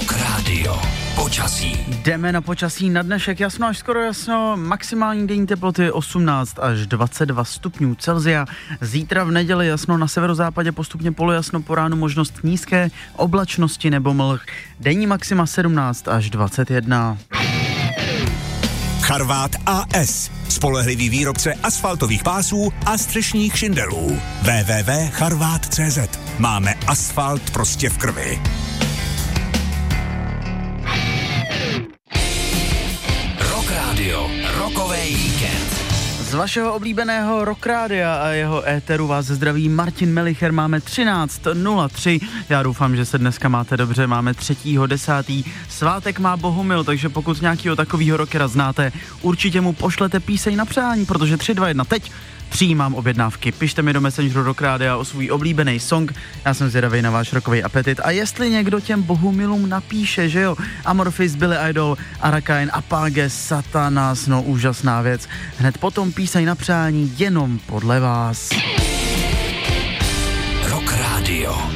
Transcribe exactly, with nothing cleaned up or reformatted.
Rock Radio. Počasí. Jdeme na počasí na dnešek, jasno až skoro jasno, maximální denní teploty osmnáct až dvacet dva stupňů Celsia. Zítra v neděli jasno, na severozápadě postupně polojasno, po ránu možnost nízké oblačnosti nebo mlh. Denní maxima sedmnáct až dvacet jedna. Charvát A S. Spolehlivý výrobce asfaltových pásů a střešních šindelů. w w w tečka charvát tečka cé zet. Máme asfalt prostě v krvi. Rock Radio. Rockovej víkend. Z vašeho oblíbeného Rock Rádia a jeho éteru vás zdraví Martin Melicher. Máme třináct nula tři. Já doufám, že se dneska máte dobře. Máme třetího desátý Svátek má Bohumil, takže pokud nějakého takového rockera znáte, určitě mu pošlete píseň na přání, protože tři dva jedna teď přijímám objednávky. Pište mi do Messengeru Rock Rádia o svůj oblíbený song. Já jsem zvědavej na váš rockový apetit. A jestli někdo těm Bohumilům napíše, že jo, Amorphis, Billy Idol, Arakain, Apage, Satanas, no úžasná věc. Hned potom píseň na přání jenom podle vás. Rock Radio.